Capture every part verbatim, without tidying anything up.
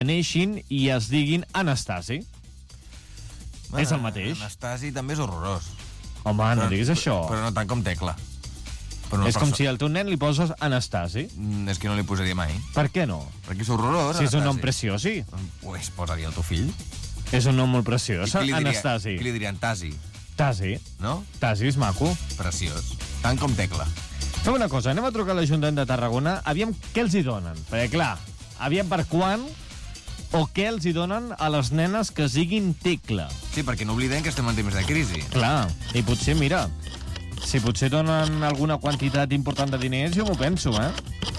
neixin i es diguin Anastasi. Bueno, és el mateix. Anastasi també és horrorós. Home, no però, diguis això. Però no tant com Tecla. Però És com si al teu nen li poses Anastasi. Mm, és que no li posaria mai. Per què no? Perquè és horrorós, Si és un nom Anastasi. preciós, sí. Pues posaria el teu fill. És un nom molt preciós, I qui li diria- Anastasi. Qui li dirien Tasi, Tasi. no? Tasi és maco. Preciós. Tant com Tecla. Fem una cosa, anem a trucar a l'Ajuntament de Tarragona, aviam què els hi donen. Perquè, clar, aviam per quan o què els hi donen a les nenes que siguin Tecla. Sí, perquè no oblidem que estem en temps de crisi. Clar, i potser, mira, si potser donen alguna quantitat important de diners, jo m'ho penso, eh?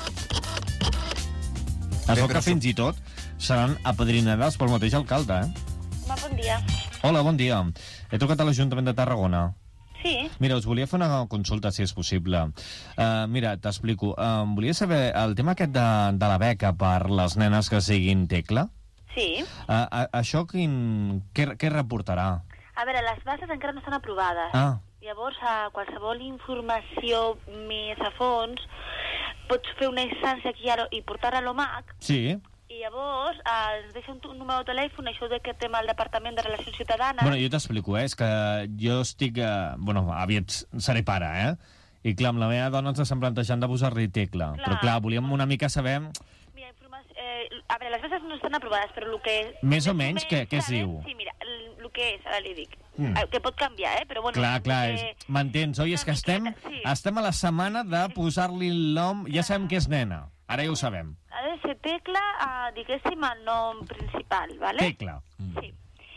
Es veu però que so- fins i tot seran apadrinades pel mateix alcalde, eh? Va, bon dia. Hola, bon dia. He trucat a l'Ajuntament de Tarragona. Sí, Mira, us volia fer una consulta, si és possible. Uh, mira, t'explico. Uh, volia saber el tema aquest de, de la beca per les nenes que siguin Tecla. sí. Uh, uh, això quin, què, què reportarà? A veure, les bases encara no estan aprovades. Ah, Llavors, a qualsevol informació més a fons, pots fer una instància aquí ara i portar-la a l'O M A C, sí. i llavors eh, es deixa un, tu- un número de telèfon, això de que tema el Departament de Relacions Ciutadanes. Bueno, jo t'explico, eh? És que jo estic... Eh, bueno, aviat seré pare, eh? I clar, amb la meva dona ens estem plantejant de posar-li Tecla. Clar. Però clar, volíem una mica saber Mira, informació, eh, a veure, les bases no estan aprovades, però el que... més o menys què, què es sabem- diu. Sí, mira, el, el que és, ara li dic, Mm. mm. que pot canviar, eh? Però bueno... Clar, clar, el és... que- m'entens, oi? És que una estem, miqueta, sí. estem a la setmana de posar-li el nom... Ja sabem que és nena, ara ja ho sabem. Ha de ser Tecla, uh, diguéssim, el nom principal, ¿vale? Tecla. Sí.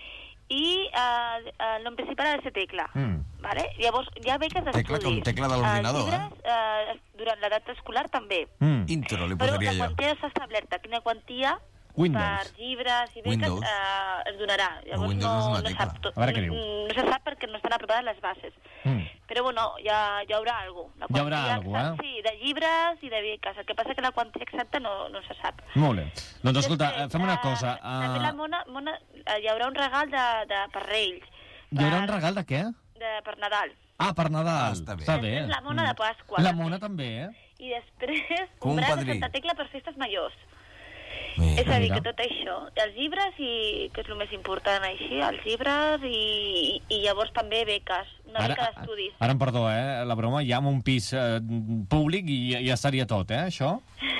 I uh, el nom principal ha de ser Tecla, Mm. ¿vale? Llavors, hi ha beques d'estudis. Tecla com tecla de l'ordinador, eh? Uh, durant l'edat escolar també. Mm. Intro, li Però posaria la jo. quantia està establerta. Quina quantia Windows. per llibres i beques Windows. uh, es donarà. Llavors Windows no, és una no, tecla. sap tot, A veure què diu. no, no se sap perquè no estan aprovades les bases. Mm. Però bueno, ja, ja haurà alguna cosa. Hi haurà alguna cosa, eh? Sí, de llibres i de beques. El que passa que la quantia exacta no, no se sap. Molt bé. Doncs escolta, Després, eh, fem una eh, cosa. També la Uh, Mona, Mona, eh, hi haurà un regal de, de, per Reis. hi haurà un Per- regal de què? De, per Nadal. Ah, per Nadal. Ah, està bé. Està bé. Després la Mona de Pasqua. La també. Mona també, eh? I després Com un un braç de padrí. Santa Tecla per festes majors. Mira. És a dir, mira. que tot això, els llibres, i que és el més important així, els llibres, i, i, i llavors també beques, una beca d'estudis. ara em perdó, eh? La broma, ja amb un pis eh, públic i ja, ja estaria tot, eh, això?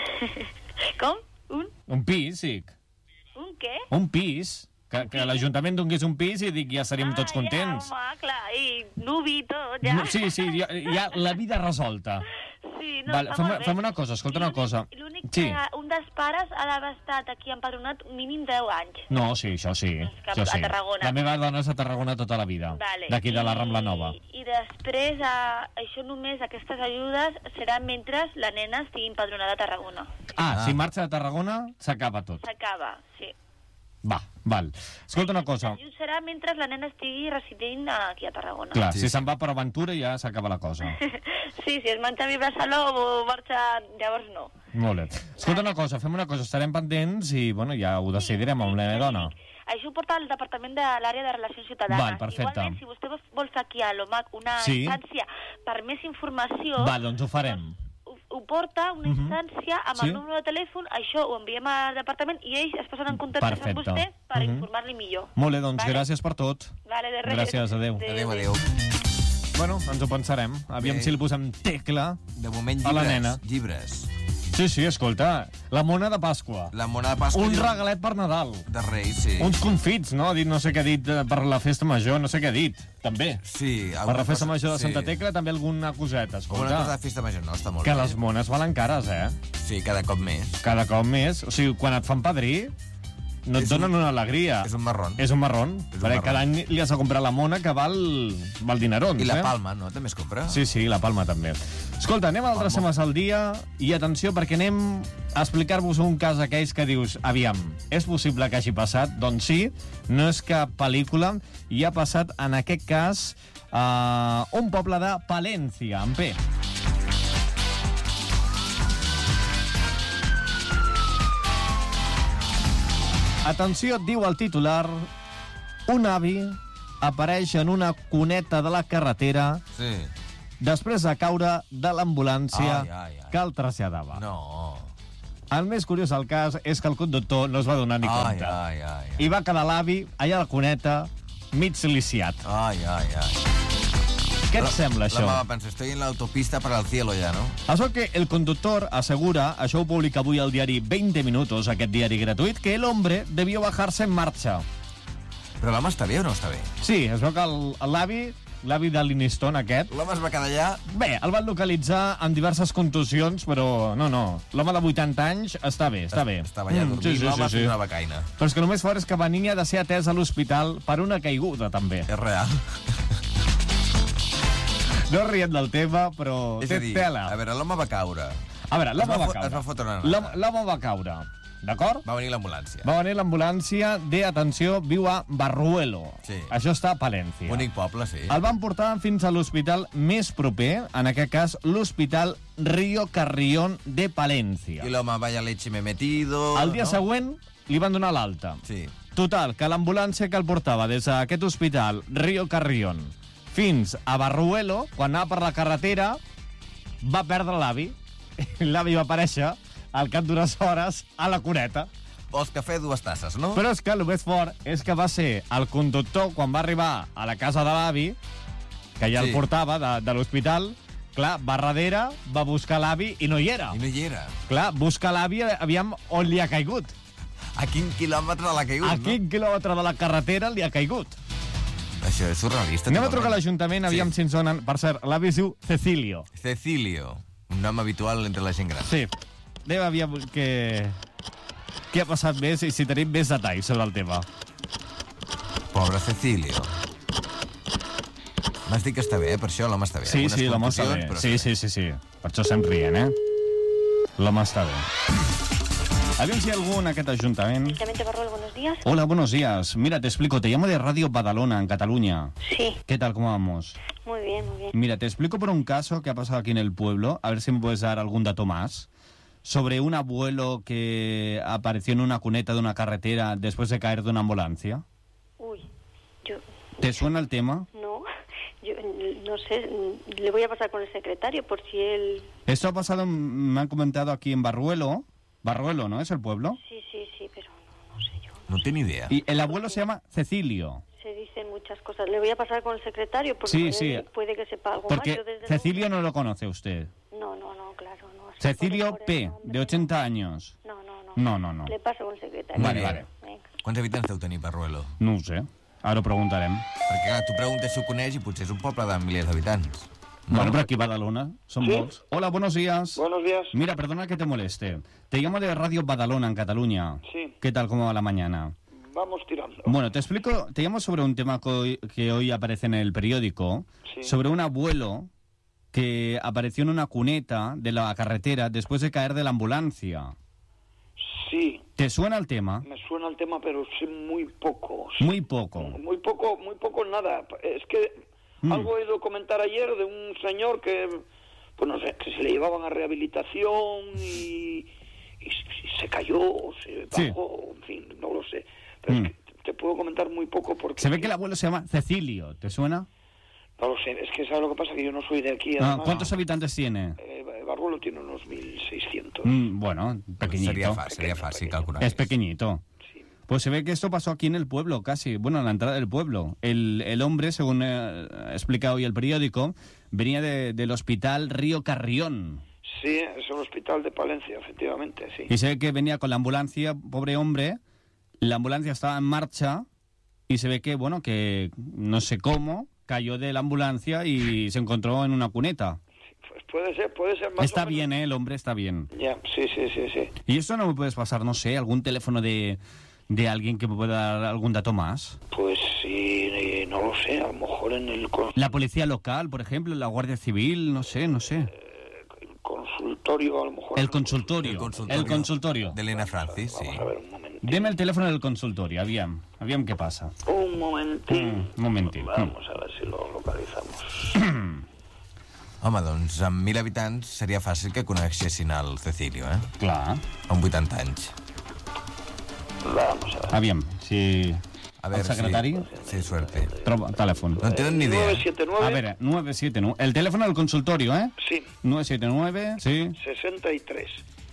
Com? Un? Un pis, sí. Un què? Un pis. Que, que l'Ajuntament donés un pis i dic, ja estaríem tots contents. Ah, ja, home, clar, i nuvi i tot, ja. No, sí, sí, ja, ja la vida resolta. Sí, no, Val, està fem, molt bé. fem una cosa, escolta una L'únic- cosa. L'únic Sí. que un dels pares ha d'haver estat aquí empadronat mínim deu anys. No, sí, això sí. que Això a sí. Tarragona. La meva dona és a Tarragona tota la vida. Vale. D'aquí de la I- Rambla Nova. I després, eh, això només, aquestes ajudes, seran mentre la nena estigui empadronada a Tarragona. Ah, Ah. si marxa de Tarragona, s'acaba tot. S'acaba, sí. Va, val. Escolta una cosa. L'ajut serà mentre la nena estigui residint aquí a Tarragona. Clar, Sí, si sí. se'n va per aventura ja s'acaba la cosa. Sí, si es marxa a viure a Salou o marxa... Llavors no. Molt bé. Escolta una cosa, fem una cosa, estarem pendents i, bueno, ja ho decidirem amb la meva dona. Això ho porta el Departament de l'Àrea de Relacions Ciutadanes. Val, perfecte. Igualment, si vostè vol fer aquí a l'O M A C una Sí. instància per més informació... Va, doncs ho farem. ho, ho porta una Mhm. instància amb Sí. el número de telèfon, això ho enviem al departament i ells es posen en contacte amb Perfecte. vostè per Mhm. informar-li millor. Molt bé, doncs Vale. gràcies per tot. Vale, de res. Gràcies, adéu. Adéu, adéu. Bueno, ens ho pensarem. Aviam Bé. si li posem Tecla. De moment, A la llibres. nena. Llibres. Sí, sí, escolta, la mona de Pasqua. La mona de Pasqua... Un diu- regalet per Nadal. De Reis, sí. Uns confits, no? Ha dit no sé què ha dit eh, per la festa major, no sé què ha dit. També. Sí. Per alguna la festa cosa- major de Santa sí. Tecla també alguna coseta, Alguna cosa escolta. de festa major, no, està molt Que bé. les mones valen cares, eh? Sí, cada cop més. Cada cop més. O sigui, quan et fan padrí, no et És donen un- una alegria. És un marrón. És un marrón. És un Perquè marrón. cada any li has de comprar la mona que val, val dinerons, I la eh? palma, no? També es compra? Sí, sí, la palma també. Escolta, anem a altres Palma. temes al dia i atenció perquè anem a explicar-vos un cas aquells que dius, aviam, és possible que hagi passat? Doncs sí, no és cap pel·lícula i ha passat en aquest cas a uh, un poble de Palència, en P. Atenció, diu el titular, un avi apareix en una cuneta de la carretera Sí. després de caure de l'ambulància Ai, ai, ai. que el traslladava. No. El més curiós del cas és que el conductor no es va donar ni Ai, compte. ai, ai. I va quedar l'avi allà a la cuneta, mig lisiat. Ai, ai, ai. Què et sembla, això? La mama pensa, estoy en la autopista para el cielo ya, ¿no? Això que el conductor assegura, això ho publica avui al diari veinte minutos, aquest diari gratuït, que el hombre debió bajarse en marxa. Però l'home està bé o no està bé? Sí, es veu que el- l'avi, l'avi de l'Iniston aquest, L'home es va quedar allà... bé, el van localitzar amb diverses contusions, però no, no, l'home de vuitanta anys està bé, està bé. Estava allà dormint, l'home fent una becaina. Però és que el més fort és que Benigni ha de ser atès a l'hospital per una caiguda, també. És real. No rient del tema, però És té a dir, tela. a veure, l'home va caure. A veure, l'home es va va fo- caure. es va fotre una nada. L'home l'home va caure, d'acord? Va venir l'ambulància. Va venir l'ambulància de, atenció, viu a Barruelo. Sí. Això està a Palència. Bonic poble, sí. El van portar fins a l'hospital més proper, en aquest cas l'Hospital Río Carrión de Palència. I l'home, vaya leche me he metido... El dia no? següent li van donar l'alta. Sí. Total, que l'ambulància que el portava des d'aquest hospital, Río Carrión, fins a Barruelo, quan anava per la carretera, va perdre l'avi. L'avi va aparèixer al cap d'unes hores a la cuneta. Vols cafè, dues tasses, no? Però és que el més fort és que va ser el conductor, quan va arribar a la casa de l'avi, que ja Sí. el portava de, de l'hospital, clar, va darrere, va buscar l'avi i no hi era. I no hi era. Clar, busca l'avi, aviam on li ha caigut. A quin quilòmetre l'ha caigut, A no? quin quilòmetre de la carretera li ha caigut. Això és surrealista. Anem a totalment. trucar a l'Ajuntament, aviam Sí. si ens donen... Per cert, l'avi es diu Cecilio. Cecilio, un nom habitual entre la gent gran. Sí. Anem aviam què... Què ha passat més i si tenim més detalls sobre el tema. Pobre Cecilio. M'has dit que està bé, eh? Per això l'home està bé. Sí, Algunes sí, l'home està contusions, bé. però Sí, està sí, sí, sí. Per això se'n rient, eh? L'home està bé. Aviam si hi ha algú en aquest ajuntament. Ayuntamiento de Barruelo, buenos días. Hola, buenos días. Mira, te explico. Te llamo de Radio Badalona, en Cataluña. Sí, ¿Qué tal? ¿Cómo vamos? muy bien, muy bien. Mira, te explico por un caso que ha pasado aquí en el pueblo. A ver si me puedes dar algún dato más. Sobre un abuelo que apareció en una cuneta de una carretera después de caer de una ambulancia. Uy, yo... ¿Te suena el tema? No, yo no sé, le voy a pasar con el secretario por si él... Esto ha pasado, me han comentado aquí en Barruelo. Barruelo, ¿no? ¿Es el pueblo? Sí, sí, sí, pero no, no sé yo. No té ni idea. Y el abuelo se llama Cecilio. Se dicen muchas cosas. Le voy a pasar con el secretario porque Sí, puede, sí. puede que sepa algo Porque más. Yo desde Cecilio no lo conoce usted. luego- No, no, no, claro, no. sé, Cecilio por el- por el P, nombre, de ochenta años. No, no, no. No, no, no. Le paso con el secretario. Vale, vale. Venga. Quants habitants deu tenir Barruelo? No ho sé. Ara ho preguntarem. Perquè, clar, tu preguntes si ho coneix i potser és un poble de milers d'habitants. Bueno, pero aquí Badalona son molts. Hola, buenos días. Buenos días. Mira, perdona que te moleste. Te llamo de Radio Badalona, en Cataluña. Sí. ¿Qué tal? ¿Cómo va la mañana? Vamos tirando. Bueno, te explico. Te llamo sobre un tema que hoy, que hoy aparece en el periódico. Sí. Sobre un abuelo que apareció en una cuneta de la carretera después de caer de la ambulancia. Sí, ¿Te suena el tema? me suena el tema, pero sé muy poco. Muy poco. Muy poco, muy poco nada. Es que Mm. algo he oído comentar ayer de un señor que, pues no sé, que se le llevaban a rehabilitación y, y se- se cayó, o se Sí. bajó, en fin, no lo sé. Pero Mm. es que te puedo comentar muy poco porque... Se ve que el abuelo se llama Cecilio. ¿Te suena? No lo sé, es que ¿sabes lo que pasa? Que yo no soy de aquí. Ah, además. ¿cuántos habitantes tiene? Eh, Barruelo tiene unos mil seiscientos. Mm, bueno, pequeñito. Seria fàcil, seria fàcil calcular. Es pequeñito. Sí. Pues se ve que esto pasó aquí en el pueblo, casi. Bueno, en la entrada del pueblo. El, el hombre, según eh, explica hoy el periódico, venía de- del hospital Río Carrión. Sí, es el hospital de Palencia, efectivamente, sí. Y se ve que venía con la ambulancia, pobre hombre. La ambulancia estaba en marcha y se ve que, bueno, que no sé cómo, cayó de la ambulancia y se encontró en una cuneta. Pues puede ser, puede ser más Está o menos. bien, ¿eh? El hombre está bien. Ya, sí, sí, sí, sí. ¿Y esto no me puedes pasar, no sé, algún teléfono de, de alguien que me pueda dar algún dato más? Pues sí, eh, no lo sé, a lo mejor en el, con- La policía local, por ejemplo, la Guardia Civil, no sé, no sé. el consultorio, a lo mejor. El consultorio. El consultorio. El consultorio. De Elena Francis, sí. Vamos a ver un momento. Deme el teléfono del consultorio, aviam. Aviam què passa. Un momentín. Mm, un momentín. Vamos a ver si lo localizamos. Home, doncs, amb mil habitants seria fàcil que coneixessin el Cecilio, eh? Clar. Amb vuitanta anys. Vamos a ver. Aviam, si... A veure el secretari si... Sí, suerte. troba telèfon. No en tenen ni idea. nueve siete nueve. A veure, nueve siete nueve. El teléfono del consultorio, ¿eh? Sí, nueve siete nueve, sí. sesenta y tres.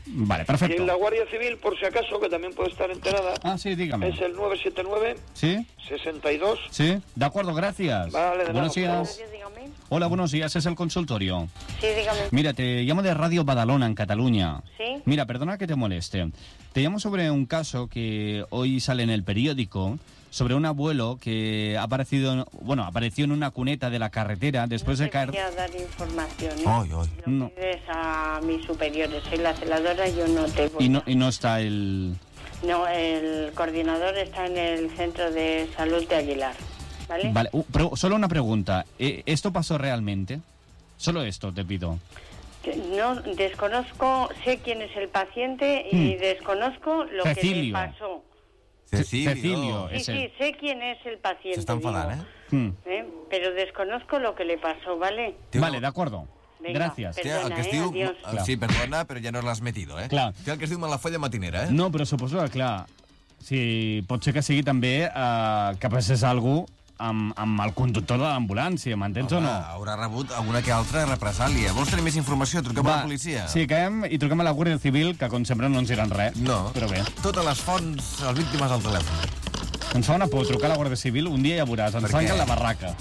Vale, Y perfecto. la Guardia Civil, por si acaso, que también puede estar enterada, Ah, sí, dígame. es el nueve siete nueve, ¿Sí? sesenta y dos. Sí, de acuerdo, gracias. Vale, de Buenos nada, por días. Dígame. Hola, buenos días, es el consultorio. Sí, dígame. Mira, te llamo de Radio Badalona, en Cataluña. Sí. Mira, perdona que te moleste. Te llamo sobre un caso que hoy sale en el periódico sobre un abuelo que ha aparecido, bueno, apareció en una cuneta de la carretera después no de caer... No te voy a dar información, ¿eh? Ay, ay. Lo No. pides a mis superiores. Soy la celadora, yo no te voy Y no, a- y no está el... No, el coordinador está en el Centro de Salud de Aguilar, ¿vale? Vale, uh, pero solo una pregunta. Eh, ¿Esto pasó realmente? Solo esto te pido. Que No, desconozco, sé quién es el paciente y Hmm. desconozco lo que Cecilio. le pasó. Cecilio. Cecilio. Sí, Ese. sí, sé quién es el paciente. Se está enfadant, digo, eh? Mm. ¿eh? Pero desconozco lo que le pasó, ¿vale? Té una- Vale, de acuerdo. Venga, Gracias. per- Té el que es Perdona, eh? diu... Adiós. eh, Clar. Sí, perdona, però ja no l'has metido, eh? Clar. Té el que es diu Malafolla matinera, eh? No, però suposo que, clar, si pot ser que sigui també eh, que passés algú amb, amb el conductor de l'ambulància, m'entens o Home, no? haurà rebut alguna que altra represàlia. Vols tenir més informació? Truquem a la policia. Sí, caiem i truquem a la Guàrdia Civil, que com sempre no ens diran res. No. Però bé, Totes les fonts, les víctimes al telèfon. ens fa una por trucar a la Guàrdia Civil, un dia ja veuràs, ens Per què? tanquen la barraca.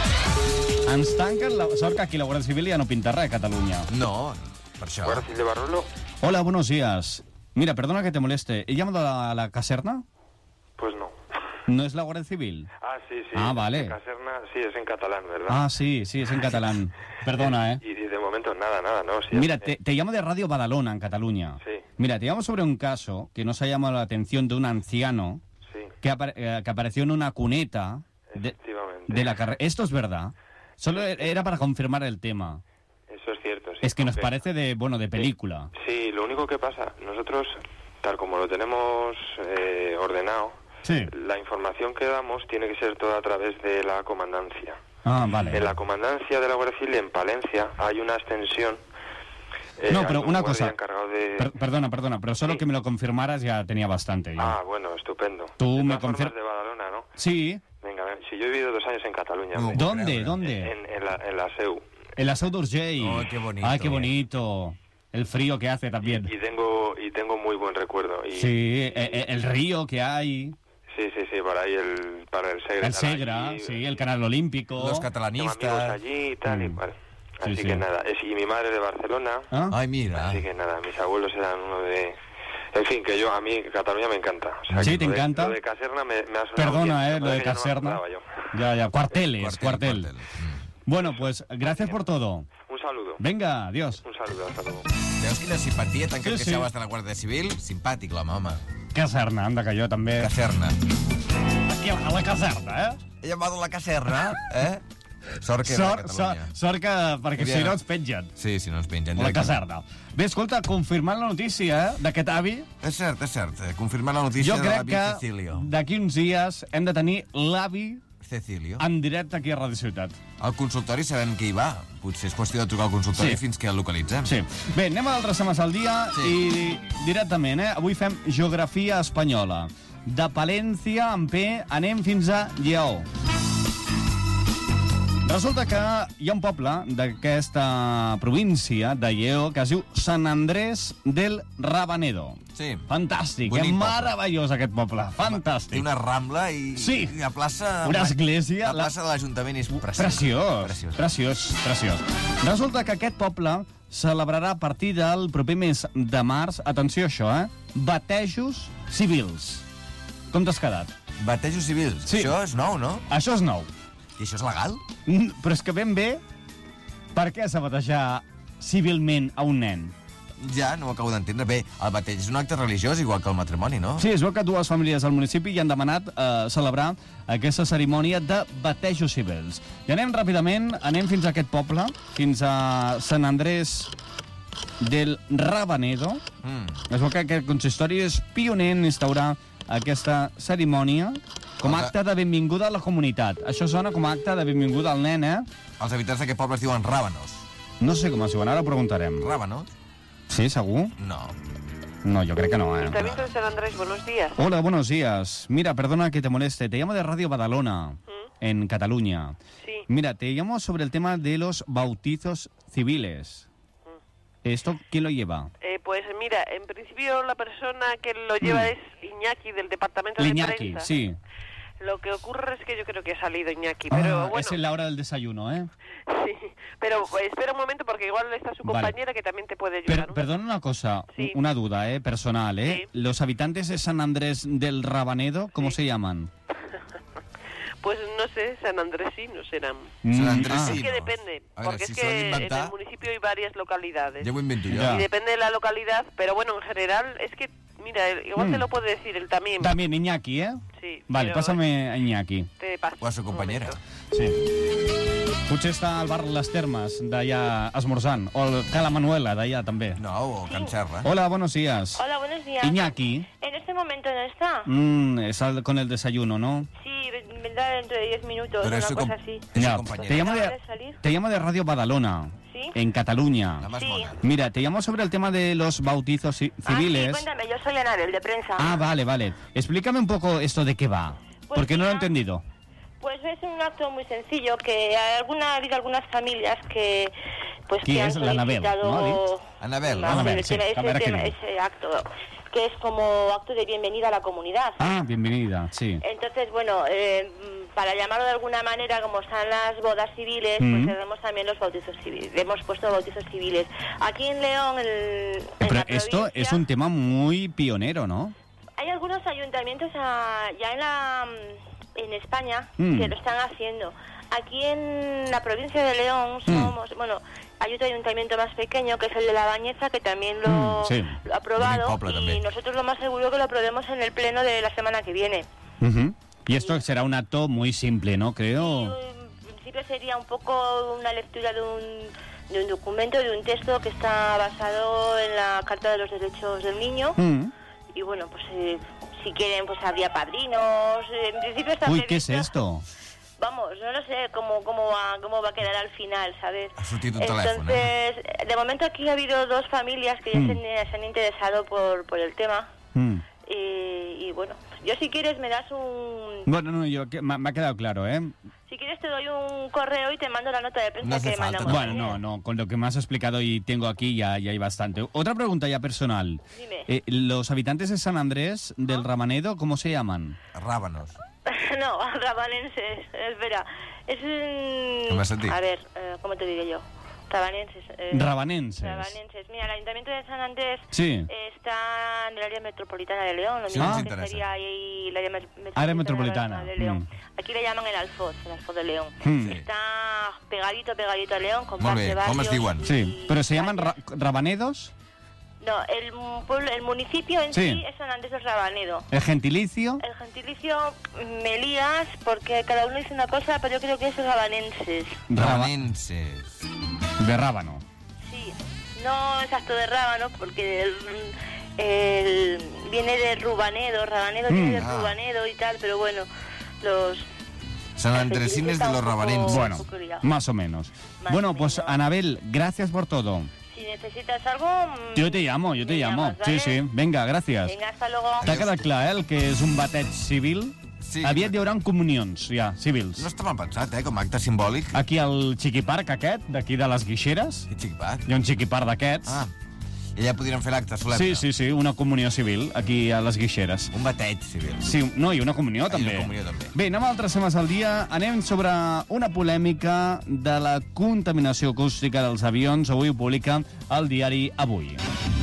Ens tanquen la... Sort que aquí la Guàrdia Civil ja no pinta res a Catalunya. No, per això. Guardia Civil de Barolo. Hola, buenos días. Mira, perdona que te moleste. ¿He llamado a la, la caserna? Pues no. ¿No es la Guardia Civil? Ah, sí, sí. Ah, vale. Caserna, sí, es en catalán, ¿verdad? Ah, sí, sí, es en catalán. Perdona, ¿eh? Y de momento nada, nada, ¿no? Sí, Mira, eh, te, te llamo de Radio Badalona, en Cataluña. Sí. Mira, te llamo sobre un caso que nos ha llamado la atención de un anciano Sí, que, apare- eh, que apareció en una cuneta de, efectivamente. de la carrera. ¿Esto es verdad? Solo era para confirmar el tema. Eso es cierto, sí. Es que nos porque- parece de, bueno, de película. Sí, lo único que pasa, nosotros, tal como lo tenemos eh, ordenado, Sí. la información que damos tiene que ser toda a través de la comandancia. Ah, vale. En la comandancia de la Guardia Civil en Palencia hay una extensión. eh, No, hay pero un una guardia cosa. encargado de... Per- perdona, perdona, pero solo Sí. que me lo confirmaras ya tenía bastante. ya. Ah, bueno, estupendo. Tú De me todas formas, confir- de Badalona, ¿no? Sí. Venga, ven, si yo he vivido dos años en Cataluña, No. hombre. ¿Dónde? creo, ¿Dónde? en, en la, en la S E U. En la Seu d'Urgell. Ay, qué bonito. Ay, qué bonito. El frío que hace también. Y tengo y tengo muy buen recuerdo. Y, Sí, e- e- el río que hay. sí, sí, sí, para ahí el, para el Segre. El estar Segra, allí, sí, el Canal Olímpico. Los tengo amigos catalanistas. allí y tal, y Mm. vale. Sí, Así sí. que nada, es, y mi madre de Barcelona, ¿Ah? Ay, mira. así que nada, mis abuelos eran uno de... En fin, que yo, a mí Cataluña me encanta. O sea, Sí, que ¿te lo de- encanta? Lo de Caserna me, me ha sonado Perdona, bien. eh, lo Lo de que ya no me Caserna. acordaba yo. Ya, ya, cuarteles, Cuartel, cuartel. cuartel. Mm. Bueno, pues gracias por todo. Un saludo. Venga, adiós. Un saludo, hasta luego. Veus quina simpatia, tant que Sí, et sí. queixaves de la Guàrdia Civil? Simpàtic, l'home, home. Caserna, anda, que jo també. Caserna. Aquí a la caserna, eh? He llamat a la caserna, eh? Sort que era a Sort, sort, Catalunya. sort que, perquè Hauria- si no ens pengen. Sí, si no ens pengen. A la directament. caserna. Bé, escolta, confirmant la notícia eh, d'aquest avi, És cert, és cert. eh, Confirmant la notícia jo de crec l'avi que Cecilio. d'aquí uns dies hem de tenir l'avi Cecilio. en directe aquí a Ràdio Ciutat. Al consultori sabem que hi va. Potser és qüestió de trucar al consultori Sí. fins que el localitzem. Sí. Bé, anem a d'altres temes al dia Sí. i directament, eh? Avui fem geografia espanyola. De Palència, en P, anem fins a Lleó. Resulta que hi ha un poble d'aquesta província de Lleó que es diu Sant Andrés del Rabanedo. Sí. Fantàstic, Bonic eh? poble. Meravellós aquest poble, Té fantàstic. una rambla i, Sí. i la plaça... Una església, La la- plaça de l'Ajuntament és preciosa. Preciós, Preciós. preciós, preciós. Resulta que aquest poble celebrarà a partir del proper mes de març, atenció a això, eh? Batejos civils. Com t'has quedat? Batejos civils. Sí. Això és nou, no? Això és nou. I això és legal? Mm, Però és que ben bé, per què s'ha batejar civilment a un nen? Ja, no ho acabo d'entendre. Bé, el bateig és un acte religiós, igual que el matrimoni, no? Sí, es veu que dues famílies del municipi hi han demanat eh, celebrar aquesta cerimònia de batejos civils. I anem ràpidament, anem fins a aquest poble, fins a Sant Andrés del Rabanedo. Mm. Es veu que aquest consistori és pioner en instaurar aquesta cerimònia com a Els- acte de benvinguda a la comunitat. Això sona com a acte de benvinguda al nen, eh? Els habitants d'aquest poble es diuen ràbanos. No sé com es diuen, ara ho preguntarem. Ràbanos? Sí, segur? No. No, yo creo que no, ¿eh? Ayuntamiento de San Andrés, buenos días. Hola, buenos días. Mira, perdona que te moleste. Te llamo de Radio Badalona, en Cataluña. Sí. Mira, te llamo sobre el tema de los bautizos civiles. ¿Esto quién lo lleva? Eh, Pues mira, en principio la persona que lo lleva Mm. es Iñaki, del departamento de Iñaki, prensa. sí. Lo que ocurre es que yo creo que ha salido Iñaki, pero Ah, bueno, es en la hora del desayuno, ¿eh? sí. Pero pues, espera un momento porque igual está su Vale. compañera que también te puede ayudar. Per- ¿no? perdona una cosa, Sí. una duda, ¿eh? Personal, ¿eh? Sí. Los habitantes de San Andrés del Rabanedo, ¿cómo Sí. se llaman? Pues no sé, San Andrés sí, no serán. San Mm, Andrés ah. sí. Es que no. depende, A veure, porque si es s'ho han que en d'inventar, el municipio hay varias localidades. ja ho invento jo. Ja. Y depende de la localidad, pero bueno, en general, es que, mira, igual Mm. te lo puede decir él también. También Iñaki, ¿eh? Sí. Vale, pero pásame a Iñaki. Te paso. O a su un compañera. momento. Sí. Potser està al bar Les Termes, d'allà esmorzant. O el Cala Manuela, d'allà també. No, o Can Serra. Hola, buenos días. Hola, buenos días. Iñaki. En este momento no está. Mm, es al- con el desayuno, ¿no? Sí, vendrá dentro de diez minutos, Pero es una su cosa com- así. es su Ya, compañera. te llamo ¿Acaba de, de salir? te llamo de Radio Badalona, ¿Sí? en Cataluña. La más Sí. mona. Mira, te llamo sobre el tema de los bautizos ci- civiles. Ah, sí, cuéntame, yo soy Anabel, de prensa. Ah, vale, vale. Explícame un poco esto de qué va, Pues porque no lo he mira, entendido. Pues es un acto muy sencillo, que hay alguna, ha habido algunas familias que pues ¿Quién que han es? La Anabel, solicitado ¿no? ¿Dices? Anabel, más Anabel, el sí. tema- A ese, ver, ¿qué tema- digo? ese acto, que es como acto de bienvenida a la comunidad. Ah, bienvenida, sí. Entonces, bueno, eh, para llamarlo de alguna manera, como están las bodas civiles, Mm. pues tenemos también los bautizos civiles. Le hemos puesto bautizos civiles. Aquí en León, el, en Pero la esto provincia, es un tema muy pionero, ¿no? hay algunos ayuntamientos ah, ya en la en España Mm. que lo están haciendo. Aquí en la provincia de León somos, bueno, hay otro ayuntamiento más pequeño que es el de La Bañeza, que también lo, Mm, sí. lo ha aprobado, Bonic poble, y també. nosotros lo más seguro que lo aprobemos en el pleno de la semana que viene. Ujú. Y esto será un acto muy simple, ¿no? Y, Creo. en principio sería un poco una lectura de un, de un documento, de un texto que está basado en la Carta de los Derechos del Niño. Mm. Y bueno, pues eh, si quieren, pues habría padrinos. En principio está Uy, ¿qué es previsto- esto? Vamos, no lo sé cómo, cómo, va, cómo va a quedar al final, ¿sabes? Ha sortit un Entonces, telèfon, eh? de momento aquí ha habido dos familias que ya Mm. se, han- se han interesado por, por el tema. Mm. Y, y bueno, yo si quieres me das un... Bueno, no, yo, que- me me ha quedado claro, ¿eh? Si quieres te doy un correo y te mando la nota de prensa No hace que falta, mandamos. Bueno, ayer. no, no, con lo que me has explicado y tengo aquí ya, ya hay bastante. Otra pregunta ya personal. Dime. Eh, ¿Los habitantes de San Andrés del Rabanedo, cómo se llaman? Rábanos. No, rabanenses, espera. Es un... Com has sentit? A ver, eh, ¿cómo te diré yo? Rabanenses. eh, Rabanenses. Rabanenses. Mira, el Ayuntamiento de San Andrés Sí. está en el área metropolitana de León, lo Sí, mismo nos que interesa. sería ahí el área met- metropolitana, Área metropolitana, de León. mm. Aquí le llaman el Alfoz, el Alfoz de León. Mm. Está pegadito, pegadito a León, Molt comparte bé, barrios. com es diuen? y Sí, pero se llaman calles. ra- Rabanedos. No, el, pueblo, el municipio en Sí. sí es San Andrés del Rabanedo. El gentilicio. El gentilicio me lías porque cada uno dice una cosa, pero yo creo que es rabanenses. Raba- Rabanenses. de Rábano. Sí, no exacto de rábano porque el, el- viene de Rubanedo, Rabanedo Mm, viene de ah. Rubanedo y tal, pero bueno, los... San Andresines de los Rabanenses. Bueno, un poco liado. más o menos. Más bueno, o pues menos. Anabel, gracias por todo. Si necesitas algo... mm, Yo te llamo, yo te me llamo. llamas, Sí, ¿vale? sí. Venga, gracias. Venga, hasta luego. T'ha quedat clar, eh, el que és un bateig civil? Sí. Aviat hi haurà comunions, ja, civils. No està mal pensat, eh, com a acte simbòlic. Aquí al Chiquiparc aquest, d'aquí de les Guixeres, I xic-pac. hi ha un Chiquiparc d'aquests. Ah, i allà podríem fer l'acte solemne. Sí, sí, sí, una comunió civil, aquí a les Guixeres. Un bateig civil. Sí, no, i una comunió, Ah, i també. una comunió, també. Bé, anem a altres temes al dia. Anem sobre una polèmica de la contaminació acústica dels avions. Avui ho publica el diari Avui.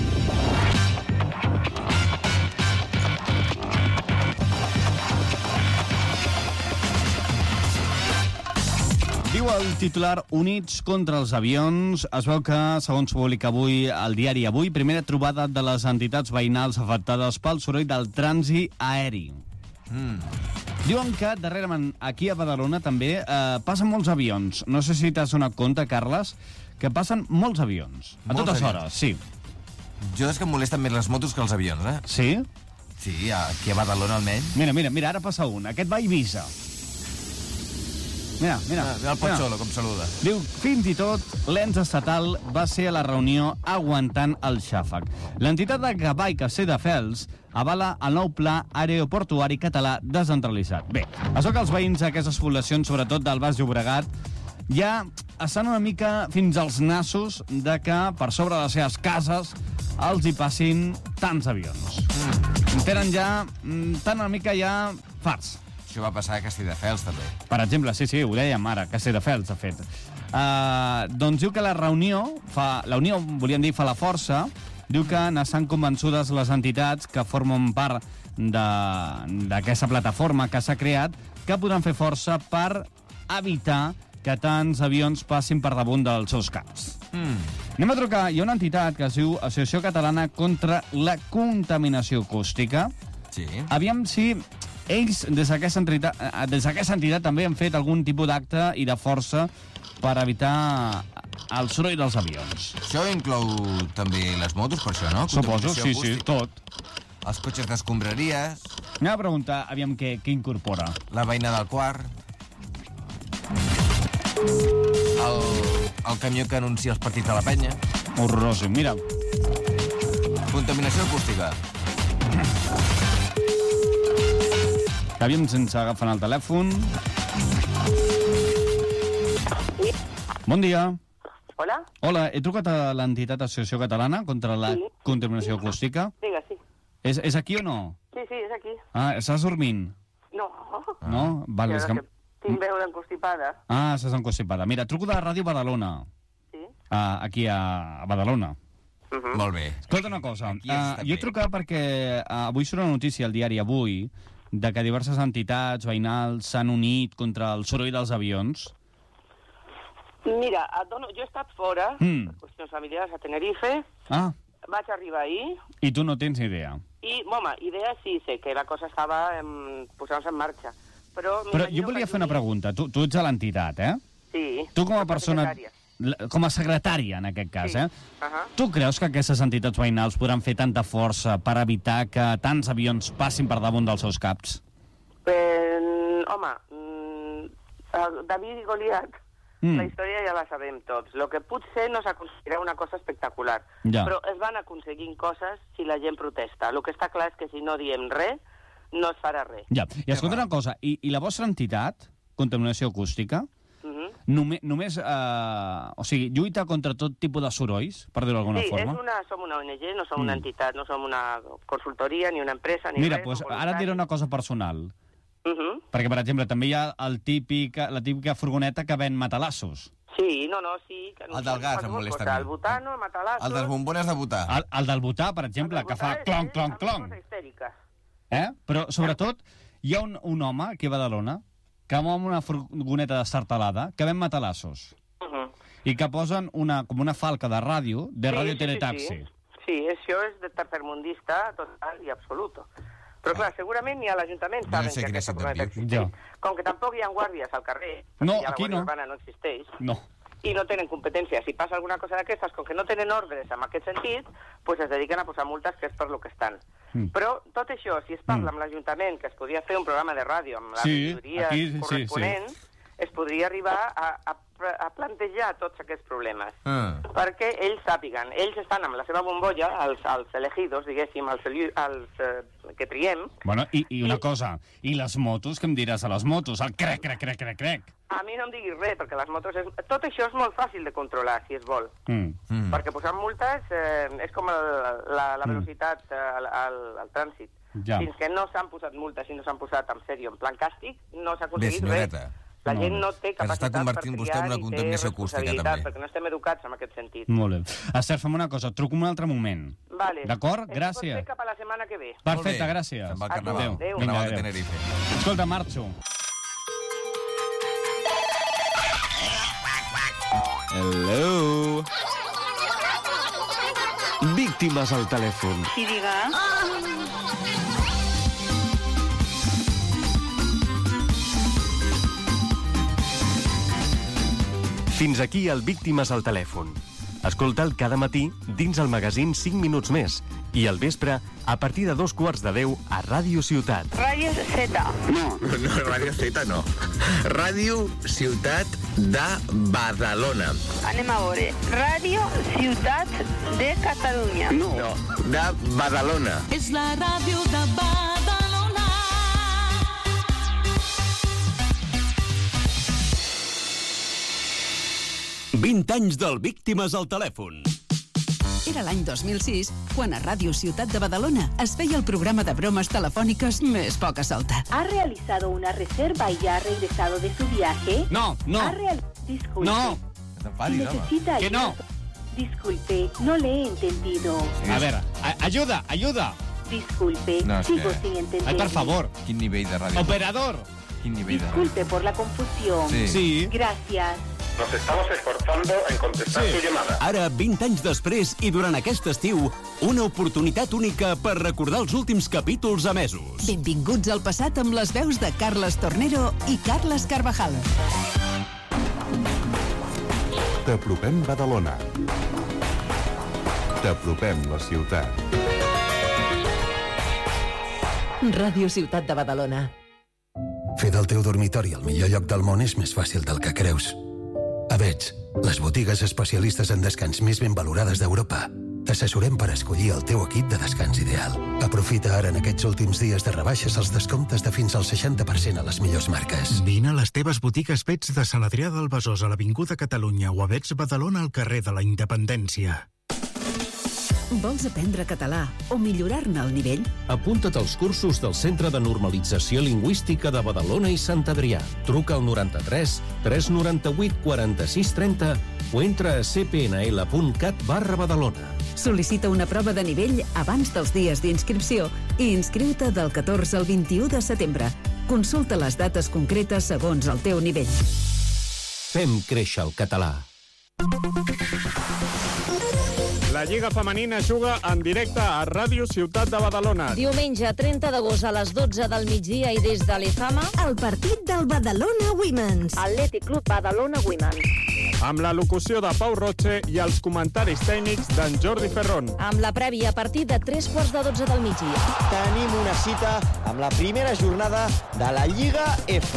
Diu el titular Units contra els avions. Es veu que, segons publica avui el diari Avui, primera trobada de les entitats veïnals afectades pel soroll del trànsit aeri. Mm. Diuen que, darrerament, aquí a Badalona també eh, passen molts avions. No sé si t'has donat compte, Carles, que passen molts avions. A Molts totes avions. hores, sí. Jo és que em molesten més les motos que els avions, eh? Sí? Sí, aquí a Badalona almenys. Mira, mira, mira, ara passa un. Aquest va a Eivissa. Mira, mira. Ah, mira el Pocholo, com saluda. Diu, fins i tot, l'ens estatal va ser a la reunió aguantant el xàfec. L'entitat de Gavà i Castelldefels avala el nou pla aeroportuari català descentralitzat. Bé, això que els veïns d'aquestes poblacions, sobretot del Baix Llobregat, ja estan una mica fins als nassos de que per sobre de les seves cases els hi passin tants avions. Mm. Tenen ja, tan una mica ja farts. Això va passar a Castelldefels, també. Per exemple, sí, sí, ho dèiem ara, Castelldefels, de fet. Uh, doncs diu que la reunió, fa, la unió, volíem dir, fa la força, diu que n'estan convençudes les entitats que formen part d'aquesta plataforma que s'ha creat, que podran fer força per evitar que tants avions passin per damunt dels seus caps. Mm. Anem a trucar. Hi ha una entitat que es diu Associació Catalana contra la Contaminació Acústica. Sí. Aviam si ells, des d'aquesta entitat, des d'aquesta entitat, també han fet algun tipus d'acte i de força per evitar el soroll dels avions. Això inclou també les motos, per això, no? Suposo, sí, sí, tot. Els cotxes d'escombraries. Anem a preguntar, aviam què, què incorpora. La veïna del quart. El, el camió que anuncia els partits de la penya. Horrorós, mira. Contaminació acústica. Aviam sense agafar el telèfon. Bon dia. Hola? Hola, he trucat a l'entitat Associació Catalana contra la sí. Contaminació acústica. Digue, sí. És, és aquí o no? Sí, sí, és aquí. Ah, estàs dormint? No. No? Val, és que... Tinc veu encostipada. Ah, estàs encostipada. Mira, truco de Ràdio Badalona. Sí? Uh, aquí a, a Badalona. Uh -huh. Molt bé. Escolta una cosa. Uh, jo he trucat perquè uh, avui surt una notícia al diari Avui de que diverses entitats veïnals s'han unit contra el soroll dels avions. Mira, et dono, jo he estat fora, Mm. per qüestions familiars, a Tenerife. Ah, Vaig arribar ahir i tu no tens ni idea. i, home, idea sí, sé que la cosa estava em, posant-se en marxa. Però, Però jo volia fer una pregunta. Tu, tu ets a l'entitat, eh? Sí. Tu com a soc persona... secretària. la- Com a secretària, en aquest cas, Sí. eh? Uh -huh. Tu creus que aquestes entitats veïnals podran fer tanta força per evitar que tants avions passin per damunt dels seus caps? Eh, home, mm, el David i Goliat, Mm. la història ja la sabem tots. Lo que potser no s'aconseguirà una cosa espectacular, Ja. però es van aconseguint coses si la gent protesta. El que està clar és que si no diem res, no es farà res. Ja, i escolta una cosa, i, i la vostra entitat, Contaminació Acústica, Uh -huh. només, només eh, o sigui, lluita contra tot tipus de sorolls, per dir-ho d'alguna Sí, forma? és una, som una O N G, no som Mm. una entitat, no som una consultoria, ni una empresa, ni Mira, res. pues, som ara et diré voluntaris. una cosa personal. Uh -huh. Perquè, per exemple, també hi ha el típic, la típica furgoneta que ven matalassos. Sí, no, no, sí. Que no El del gas em qualsevol molesta cosa. a mi. El butano, el matalassos... El dels bombones de votar. El, el del votar, per exemple, el que fa del clon, votar clon, és- clon. és histèrica. Eh? Però, sobretot, hi ha un, un home aquí a Badalona que mou amb una furgoneta destartalada que ven matalassos Uh -huh. i que posen una, com una falca de ràdio, de Sí, ràdio sí, teletaxi. Sí, sí. sí, això és de tercermundista total i absoluto. Però, clar, segurament ni a l'Ajuntament Jo saben no sé que quina aquesta ciutat furgoneta vius. existeix. Ja. Com que tampoc hi ha guàrdies al carrer, perquè No, ja aquí la Guàrdia no. Urbana no existeix, No. i no tenen competència. Si passa alguna cosa d'aquestes, com que no tenen ordres en aquest sentit, pues es dediquen a posar multes, que és per lo que estan. Mm. Però tot això, si es parla Mm. amb l'Ajuntament, que es podria fer un programa de ràdio amb les Sí, majories aquí, sí, corresponents, sí. es podria arribar a, a, a plantejar tots aquests problemes. Ah. Perquè ells sàpiguen, ells estan amb la seva bombolla, els, els elegidos, diguéssim, els, eli- els eh, que triem. Bueno, i, i una I- cosa, i les motos, què em diràs a les motos? El crec, crec, crec, crec, crec. A mi no em diguis res, perquè les motos... És... Tot això és molt fàcil de controlar, si es vol. Mm. Mm. Perquè posant multes eh, és com el, la, la velocitat eh, al, al, al trànsit. Ja. Fins que no s'han posat multes i no s'han posat en sèrio, en plan càstig, no s'ha Bé, aconseguit res. senyoreta. La No. gent no té Que s'està capacitat per convertint vostè en triar una ni té contaminació acústica, responsabilitat, també. perquè no estem educats en aquest sentit. Molt bé. Esther, fem una cosa, truco un altre moment. Vale. D'acord? Això Gràcies. pot ser cap a la setmana que ve. Perfecte, Molt bé. gràcies. Se'n va al Adéu. carnaval. Adéu. Vinga, Carnaval de adéu. Tenerife. Escolta, marxo. Hello. Víctimes al telèfon. Sí, diga. Fins aquí el Víctimes al telèfon. Escolta'l cada matí dins el magazín cinc minuts més i al vespre a partir de dos quarts de deu a Ràdio Ciutat. Ràdio Z. No, no, Ràdio Z no. Ràdio Ciutat de Badalona. Anem a veure. Ràdio Ciutat de Catalunya. No, no de Badalona. És la ràdio de Badalona. vint anys del Víctimes al telèfon. Era l'any dos mil sis, quan a Ràdio Ciutat de Badalona es feia el programa de bromes telefòniques més poca solta. ¿Ha realizado una reserva y ya ha regresado de su viaje? No, no. ¿Ha real... Disculpe. No. Si necesita que no. Disculpe, no le he entendido. A ver, a ayuda, ayuda. Disculpe, No, es sigo que- sin entender. Ay, por favor. Quin nivell de ràdio? Operador. Quin nivell de ràdio? Disculpe por la confusión. Sí. Sí. Gracias. Nos estamos esforzando en contestar su llamada. Ara, vint anys després i durant aquest estiu, una oportunitat única per recordar els últims capítols emesos. Benvinguts al passat amb les veus de Carles Tornero i Carles Carvajal. T'apropem Badalona. T'apropem la ciutat. Ràdio Ciutat de Badalona. Fer del teu dormitori el millor lloc del món és més fàcil del que creus. A Vets, les botigues especialistes en descans més ben valorades d'Europa. T'assessorem per escollir el teu equip de descans ideal. Aprofita ara en aquests últims dies de rebaixes els descomptes de fins al seixanta per cent a les millors marques. Vine a les teves botigues Vets de Sant Adrià del Besòs a l'Avinguda Catalunya o a Vets Badalona al carrer de la Independència. Vols aprendre català o millorar-ne el nivell? Apunta't als cursos del Centre de Normalització Lingüística de Badalona i Sant Adrià. Truca al noranta-tres tres noranta-vuit quaranta-sis trenta o entra a cpnl.cat barra Badalona. Sol·licita una prova de nivell abans dels dies d'inscripció i inscriu-te del catorze al vint-i-u de setembre. Consulta les dates concretes segons el teu nivell. Fem créixer el català. La Lliga Femenina juga en directe a Ràdio Ciutat de Badalona. Diumenge trenta d'agost a les dotze del migdia i des de l'Ezama, el partit del Badalona Women's. Atlètic Club Badalona Women's. Amb la locució de Pau Roche i els comentaris tècnics d'en Jordi Ferrón. Amb la prèvia a partir de tres quarts de dotze del migdia. Tenim una cita amb la primera jornada de la Lliga F.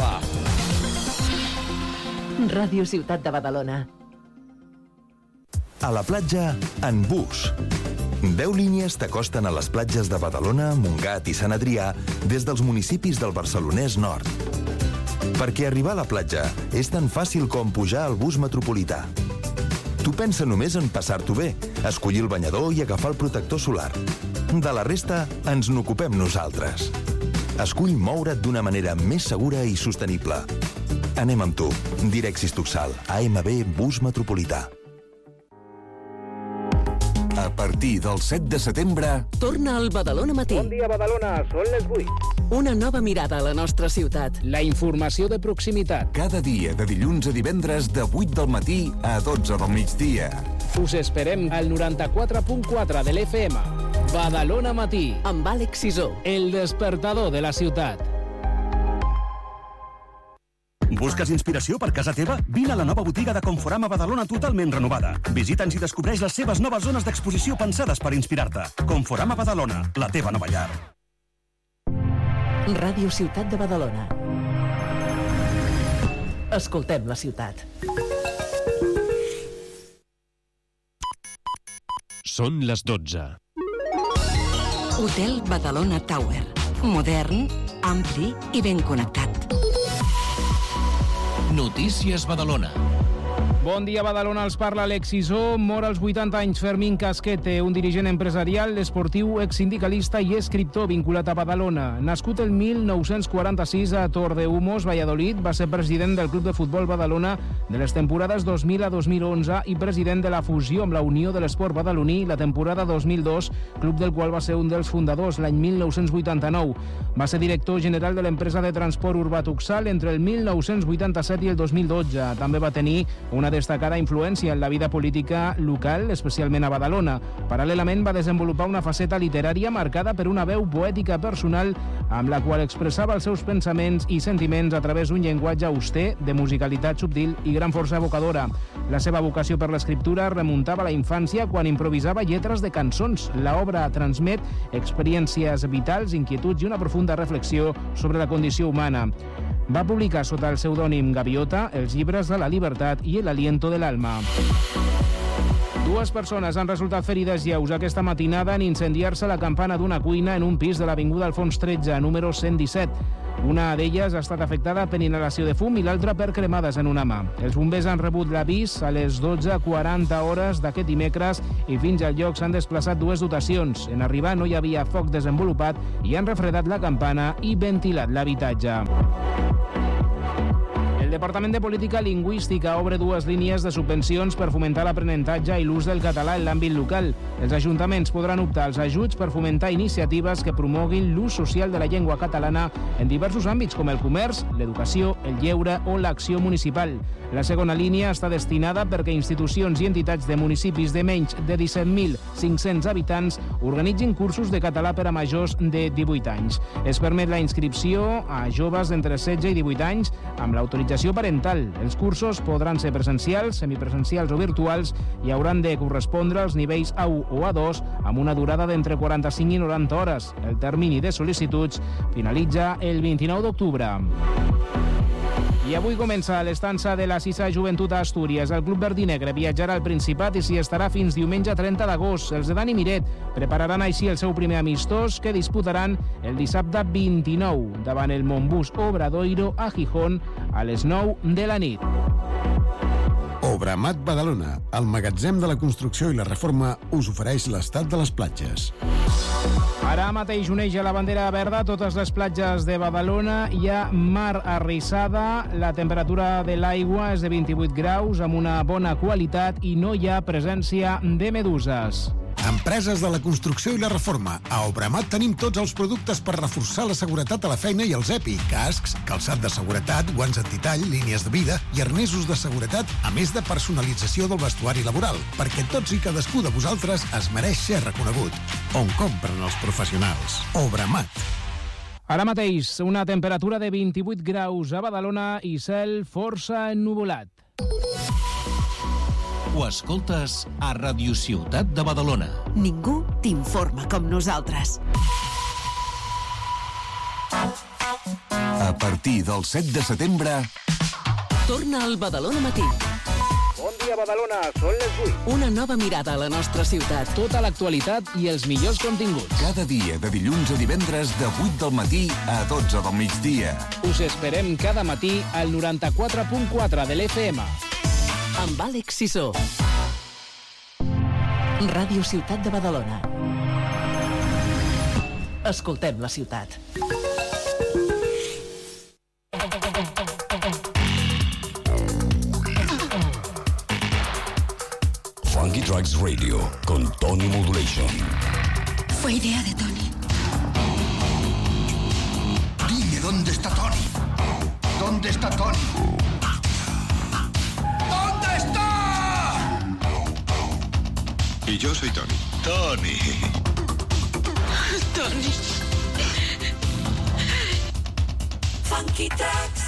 Ràdio Ciutat de Badalona. A la platja, en bus. Deu línies t'acosten a les platges de Badalona, Montgat i Sant Adrià des dels municipis del Barcelonès Nord. Perquè arribar a la platja és tan fàcil com pujar al bus metropolità. Tu pensa només en passar-t'ho bé, escollir el banyador i agafar el protector solar. De la resta, ens n'ocupem nosaltres. Escull moure't d'una manera més segura i sostenible. Anem amb tu. Direxis Tuxal, A M B Bus Metropolità. A partir del set de setembre... Torna al Badalona Matí. Bon dia, Badalona. Són les vuit. Una nova mirada a la nostra ciutat. La informació de proximitat. Cada dia, de dilluns a divendres, de vuit del matí a dotze del migdia. Us esperem al noranta-quatre punt quatre de l'F M. Badalona Matí. Amb Àlex Sisó. El despertador de la ciutat. Busques inspiració per casa teva? Vine a la nova botiga de Conforama Badalona totalment renovada. Visita'ns i descobreix les seves noves zones d'exposició pensades per inspirar-te. Conforama Badalona, la teva nova llar. Ràdio Ciutat de Badalona. Escoltem la ciutat. Són les dotze. Hotel Badalona Tower. Modern, ampli i ben connectat. Notícies Badalona. Bon dia, Badalona, els parla Àlex Sisó. Mor als vuitanta anys Fermín Casquete, un dirigent empresarial, esportiu, exsindicalista i escriptor vinculat a Badalona. Nascut el mil nou-cents quaranta-sis a Tordehumos, Valladolid, va ser president del Club de Futbol Badalona de les temporades dos mil a dos mil onze i president de la fusió amb la Unió de l'Esport Badaloní la temporada dos mil dos, club del qual va ser un dels fundadors l'any mil nou-cents vuitanta-nou. Va ser director general de l'empresa de transport urbà Tuxal entre el mil nou-cents vuitanta-set i el dos mil dotze. També va tenir una destacada influència en la vida política local, especialment a Badalona. Paral·lelament va desenvolupar una faceta literària marcada per una veu poètica personal amb la qual expressava els seus pensaments i sentiments a través d'un llenguatge auster, de musicalitat subtil i gran força evocadora. La seva vocació per l'escriptura remuntava a la infància quan improvisava lletres de cançons. L'obra transmet experiències vitals, inquietuds i una profunda reflexió sobre la condició humana. Va publicar sota el pseudònim Gaviota els llibres de la llibertat i l'aliento de l'alma. Dues persones han resultat ferides lleus aquesta matinada en incendiar-se la campana d'una cuina en un pis de l'Avinguda Alfons tretze, número cent disset. Una d'elles ha estat afectada per inhalació de fum i l'altra per cremades en una mà. Els bombers han rebut l'avís a les dotze quaranta hores d'aquest dimecres i fins al lloc s'han desplaçat dues dotacions. En arribar no hi havia foc desenvolupat i han refredat la campana i ventilat l'habitatge. El Departament de Política Lingüística obre dues línies de subvencions per fomentar l'aprenentatge i l'ús del català en l'àmbit local. Els ajuntaments podran optar als ajuts per fomentar iniciatives que promoguin l'ús social de la llengua catalana en diversos àmbits com el comerç, l'educació, el lleure o l'acció municipal. La segona línia està destinada perquè institucions i entitats de municipis de menys de disset mil cinc-cents habitants organitzin cursos de català per a majors de divuit anys. Es permet la inscripció a joves d'entre setze i divuit anys amb l'autorització parental. Els cursos podran ser presencials, semipresencials o virtuals i hauran de correspondre als nivells A u o A dos amb una durada d'entre quaranta-cinc i noranta hores. El termini de sol·licituds finalitza el vint-i-nou d'octubre. I avui comença l'estança de la sisena Joventut a Astúries. El Club Verdinegre viatjarà al Principat i s'hi estarà fins diumenge trenta d'agost. Els de Dani Miret prepararan així el seu primer amistós que disputaran el dissabte vint-i-nou davant el Montbus Obradoiro a Gijón a les nou de la nit. Obramat Badalona, el magatzem de la construcció i la reforma, us ofereix l'estat de les platges. Ara mateix uneix a la bandera verda totes les platges de Badalona. Hi ha mar arrissada, la temperatura de l'aigua és de vint-i-vuit graus amb una bona qualitat i no hi ha presència de meduses. Empreses de la construcció i la reforma. A Obramat tenim tots els productes per reforçar la seguretat a la feina i els E P I. Cascs, calçat de seguretat, guants antitall, línies de vida i arnesos de seguretat, a més de personalització del vestuari laboral, perquè tots i cadascú de vosaltres es mereix ser reconegut. On compren els professionals. Obramat. Ara mateix, una temperatura de vint-i-vuit graus a Badalona i cel força ennuvolat. Ho escoltes a Radio Ciutat de Badalona. Ningú t'informa com nosaltres. A partir del set de setembre... Torna al Badalona Matí. Bon dia, Badalona, són les vuit. Una nova mirada a la nostra ciutat. Tota l'actualitat i els millors continguts. Cada dia, de dilluns a divendres, de vuit del matí a dotze del migdia. Us esperem cada matí al noranta-quatre punt quatre de l'F M. Amb Àlex Sisó. Ràdio Ciutat de Badalona. Escoltem la ciutat. Funky Tracks Radio con Tony Modulation. Fue idea de Tony. Dime, ¿dónde está Tony? ¿Dónde está Tony? ¿Dónde está? Y yo soy Tony. Tony. Tony. Funky Tracks.